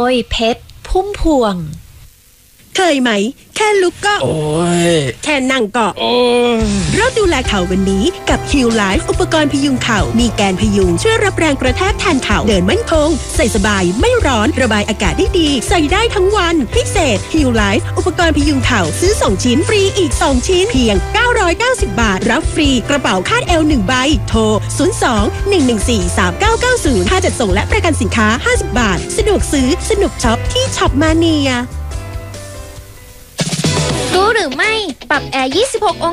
ยเพชรพุ่มพวงเคยไหมแค่ลุกก็โอ้ยแค่นั่งก็โอ้ยเริ่มดูแลเข่าวันนี้กับ Heal Life อุปกรณ์พยุงเข่ามีแกนพยุงช่วยรับแรงกระแทกแทนเข่าเดินมั่นคงใส่สบายไม่ร้อนระบายอากาศได้ดีใส่ได้ทั้งวันพิเศษ Heal Life อุปกรณ์พยุงเข่าซื้อ2ชิ้นฟรีอีก2ชิ้นเพียง990 บาทรับฟรีกระเป๋าคาดเอว1ใบโทร02-114-3990ค่าจัดส่งและประกันสินค้า50 บาทสะดวกซื้อสนุกช็อปที่ช็อปมาเนียรู้หรือไม่ปรับแอร์26 อง